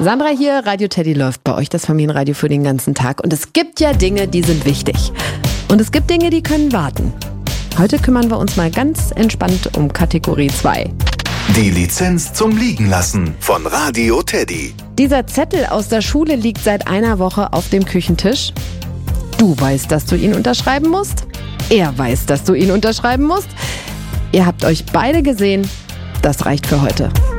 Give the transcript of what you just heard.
Sandra hier, Radio Teddy läuft bei euch, das Familienradio für den ganzen Tag. Und es gibt ja Dinge, die sind wichtig. Und es gibt Dinge, die können warten. Heute kümmern wir uns mal ganz entspannt um Kategorie 2. Die Lizenz zum Liegenlassen von Radio Teddy. Dieser Zettel aus der Schule liegt seit einer Woche auf dem Küchentisch. Du weißt, dass du ihn unterschreiben musst. Er weiß, dass du ihn unterschreiben musst. Ihr habt euch beide gesehen. Das reicht für heute.